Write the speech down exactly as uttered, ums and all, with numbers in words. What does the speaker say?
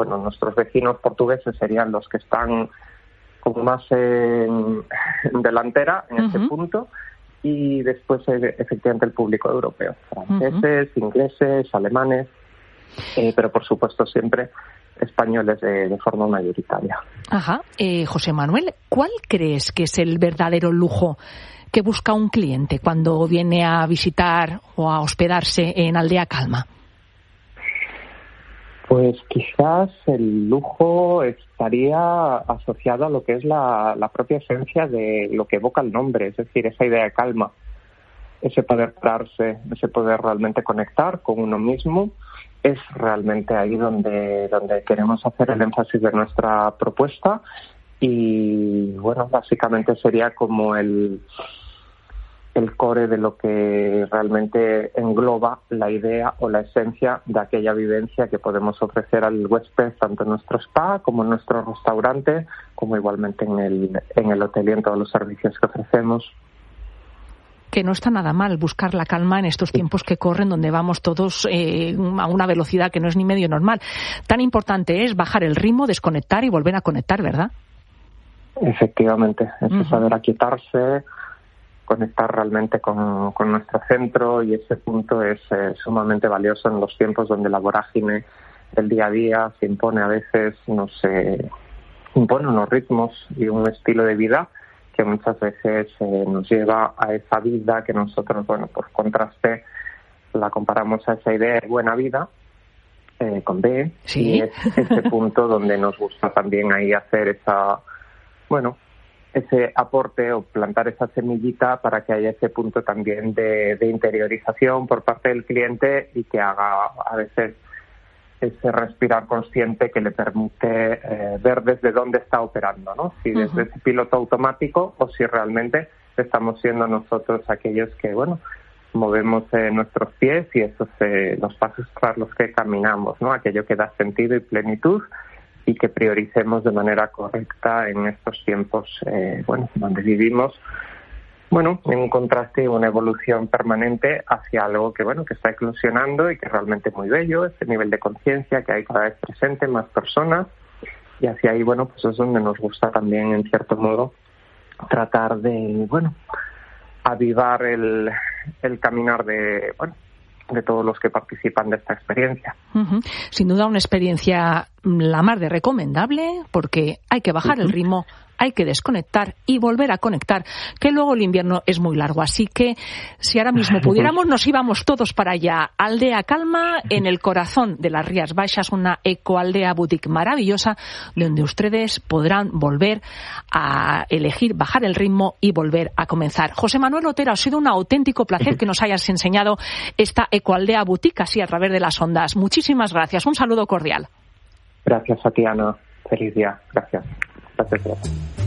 bueno, nuestros vecinos portugueses serían los que están como más en, en delantera en uh-huh. este punto, y después efectivamente el público europeo, franceses, uh-huh. ingleses, alemanes, eh, pero por supuesto siempre españoles de, de forma mayoritaria. Ajá. Eh, José Manuel, ¿cuál crees que es el verdadero lujo que busca un cliente cuando viene a visitar o a hospedarse en Aldea Calma? Pues quizás el lujo estaría asociado a lo que es la, la propia esencia de lo que evoca el nombre, es decir, esa idea de calma, ese poder pararse, ese poder realmente conectar con uno mismo. Es realmente ahí donde, donde queremos hacer el énfasis de nuestra propuesta, y bueno, básicamente sería como el... el core de lo que realmente engloba la idea o la esencia de aquella vivencia que podemos ofrecer al huésped, tanto en nuestro spa como en nuestro restaurante, como igualmente en el, en el hotel y en todos los servicios que ofrecemos. Que no está nada mal buscar la calma en estos tiempos que corren, donde vamos todos eh, a una velocidad que no es ni medio normal. Tan importante es bajar el ritmo, desconectar y volver a conectar, ¿verdad? Efectivamente, es uh-huh. saber aquietarse, conectar realmente con, con nuestro centro, y ese punto es eh, sumamente valioso en los tiempos donde la vorágine del día a día se impone a veces, nos eh, impone unos ritmos y un estilo de vida que muchas veces eh, nos lleva a esa vida que nosotros, bueno, por contraste la comparamos a esa idea de buena vida eh, con B, ¿sí? Y es ese punto donde nos gusta también ahí hacer esa, bueno, ese aporte o plantar esa semillita para que haya ese punto también de, de interiorización por parte del cliente, y que haga a veces ese respirar consciente que le permite eh, ver desde dónde está operando, ¿no? Si desde uh-huh. ese piloto automático o si realmente estamos siendo nosotros aquellos que, bueno, movemos eh, nuestros pies y esos eh, los pasos tras los que caminamos, ¿no? Aquello que da sentido y plenitud, y que prioricemos de manera correcta en estos tiempos, eh, bueno, donde vivimos, bueno, en un contraste y una evolución permanente hacia algo que, bueno, que está eclosionando y que realmente es muy bello, ese nivel de conciencia que hay cada vez presente en más personas, y hacia ahí, bueno, pues es donde nos gusta también, en cierto modo, tratar de, bueno, avivar el, el caminar de, bueno, de todos los que participan de esta experiencia. Uh-huh. Sin duda una experiencia la más de recomendable, porque hay que bajar uh-huh. el ritmo, hay que desconectar y volver a conectar, que luego el invierno es muy largo. Así que si ahora mismo pudiéramos, nos íbamos todos para allá. Aldea Calma, en el corazón de las Rías Baixas, una ecoaldea boutique maravillosa, donde ustedes podrán volver a elegir, bajar el ritmo y volver a comenzar. José Manuel Otero, ha sido un auténtico placer que nos hayas enseñado esta ecoaldea boutique así a través de las ondas. Muchísimas gracias. Un saludo cordial. Gracias a ti, Ana. Feliz día. Gracias. Gracias.